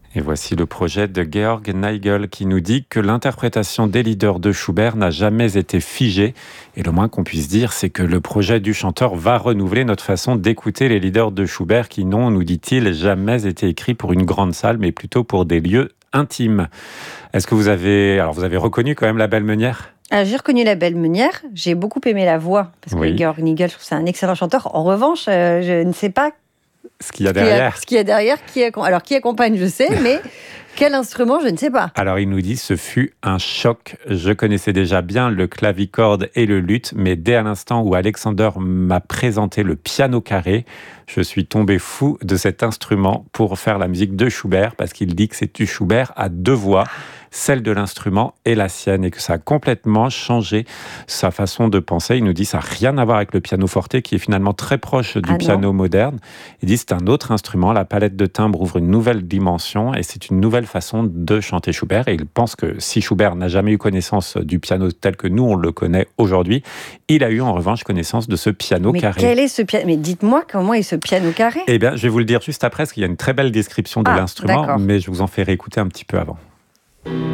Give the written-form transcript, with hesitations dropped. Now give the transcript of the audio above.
Et voici le projet de Georg Nigel qui nous dit que l'interprétation des leaders de Schubert n'a jamais été figée. Et le moins qu'on puisse dire, c'est que le projet du chanteur va renouveler notre façon d'écouter les leaders de Schubert qui n'ont, nous dit-il, jamais été écrits pour une grande salle, mais plutôt pour des lieux intimes. Est-ce que vous avez reconnu quand même La Belle Meunière ? J'ai reconnu La Belle Meunière, j'ai beaucoup aimé la voix, parce que Oui. Georg Nigel, je trouve que c'est un excellent chanteur. En revanche, je ne sais pas Ce qu'il y a derrière. ce qu'il y a derrière, alors qui accompagne, je sais, mais quel instrument, je ne sais pas. Alors il nous dit, ce fut un choc. Je connaissais déjà bien le clavicorde et le luth, mais dès à l'instant où Alexander m'a présenté le piano carré, je suis tombé fou de cet instrument pour faire la musique de Schubert, parce qu'il dit que c'est du Schubert à deux voix, celle de l'instrument et la sienne, et que ça a complètement changé sa façon de penser. Il nous dit ça n'a rien à voir avec le pianoforte, qui est finalement très proche du piano moderne. Il dit c'est un autre instrument, la palette de timbres ouvre une nouvelle dimension, et c'est une nouvelle façon de chanter Schubert. Et il pense que si Schubert n'a jamais eu connaissance du piano tel que nous on le connaît aujourd'hui, il a eu en revanche connaissance de ce piano carré. Quel est ce piano ? Mais dites-moi comment est ce piano carré ? Eh bien, je vais vous le dire juste après, parce qu'il y a une très belle description de l'instrument, d'accord. mais je vous en ferai écouter un petit peu avant.